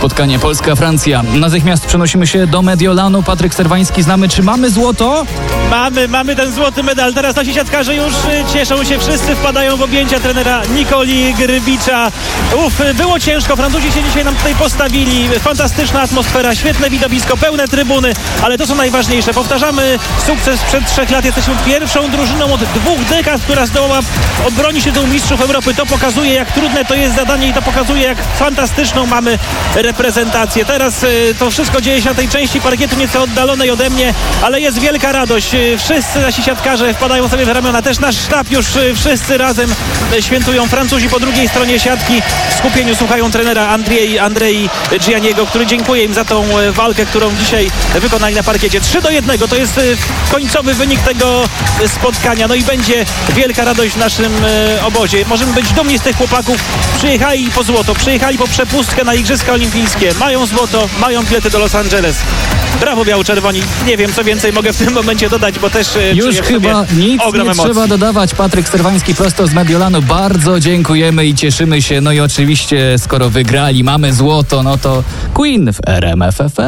spotkanie Polska-Francja. Natychmiast przenosimy się do Mediolanu. Patryk Serwański, znamy, czy mamy złoto? Mamy ten złoty medal. Teraz nasi siatkarze już cieszą się. Wszyscy wpadają w objęcia trenera Nikoli Grbicza. Było ciężko. Francuzi się dzisiaj nam tutaj postawili. Fantastyczna atmosfera, świetne widowisko, pełne trybuny, ale to są najważniejsze. Powtarzamy sukces sprzed 3 lat. Jesteśmy pierwszą drużyną od 2 dekad, która zdołała obronić tytuł mistrzów Europy. To pokazuje, jak trudne to jest zadanie i to pokazuje, jak fantastyczną mamy reprezentację. Teraz to wszystko dzieje się na tej części parkietu nieco oddalonej ode mnie, ale jest wielka radość. Wszyscy nasi siatkarze wpadają sobie w ramiona. Też nasz sztab już wszyscy razem świętują. Francuzi po drugiej stronie siatki w skupieniu słuchają trenera Andrei Gianniego, który dziękuję im za tą walkę, którą dzisiaj wykonali na parkiecie. 3-1 to jest końcowy wynik tego spotkania. No i będzie wielka radość w naszym obozie. Możemy być dumni z tych chłopaków. Przyjechali po złoto, przyjechali po przepustkę na Igrzyska Olimpijskie. Mają złoto, mają bilety do Los Angeles. Brawo biało-czerwoni. Nie wiem, co więcej mogę w tym momencie dodać, bo też już chyba nic nie trzeba dodawać. Patryk Serwański prosto z Mediolanu. Bardzo dziękujemy i cieszymy się. No i oczywiście, skoro wygrali, mamy złoto, no to Queen w RMF FM.